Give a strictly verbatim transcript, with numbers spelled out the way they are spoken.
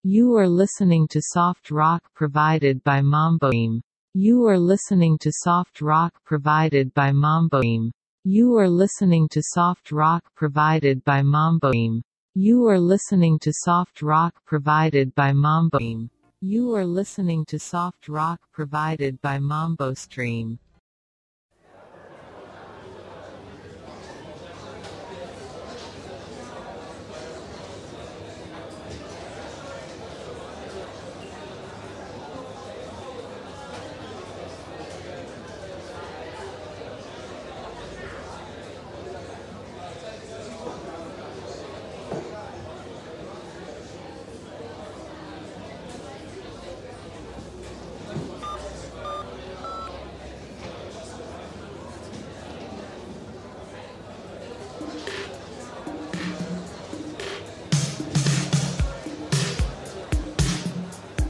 You are listening to soft rock provided by Mamboim. You are listening to soft rock provided by Mamboim. You are listening to soft rock provided by Mamboim. You are listening to soft rock provided by Mamboim. You are listening to soft rock provided by Mambo Stream.